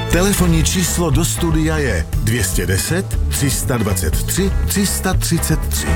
Telefonní číslo do studia je 210 323 333.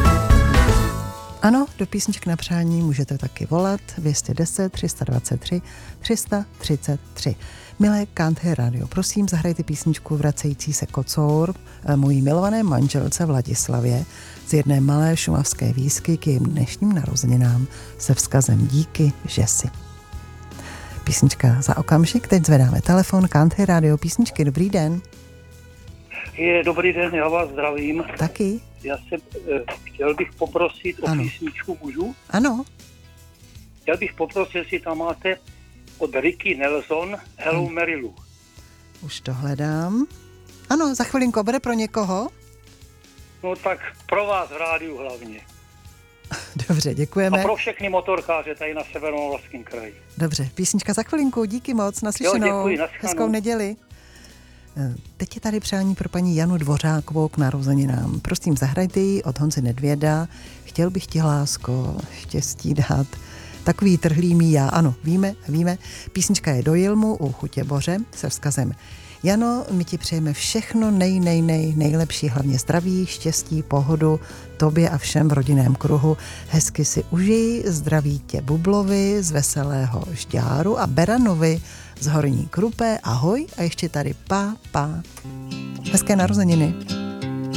Ano, do písniček na přání můžete taky volat 210 323 333. Milé Country Radio, prosím, zahrajte písničku Vracející se kocour mojí milované manželce Vladislavě z jedné malé šumavské výsky k jejím dnešním narozeninám se vzkazem díky, že si. Písnička za okamžik, teď zvedáme telefon, Country Radio, písničky, dobrý den. Dobrý den, já vás zdravím. Taky. Já jsem chtěl bych poprosit o písničku, můžu? Ano. Chtěl bych poprosit, jestli tam máte od Ricky Nelson Hello Mary Lou. Už to hledám. Ano, za chvilinku bude pro někoho. No tak pro vás v rádiu hlavně. Dobře, děkujeme. A pro všechny motorkáře tady na Severomoravském kraji. Dobře, písnička za chvilinku, díky moc, naslyšenou. Jo, děkuji, naschledanou. Hezkou neděli. Teď je tady přání pro paní Janu Dvořákovou k narozeninám. Prosím, zahrajte ji od Honzy Nedvěda. Chtěl bych ti, lásko, štěstí dát. Takový trhlý mý já. Ano, víme. Písnička je do Jilmu u Chutě Boře se vzkazem. Jano, my ti přejeme všechno nejlepší, hlavně zdraví, štěstí, pohodu, tobě a všem v rodinném kruhu. Hezky si užij, zdraví tě Bublovi z Veselého Žďáru a Beranovi z Horní Krupé. Ahoj a ještě tady pá. Hezké narozeniny.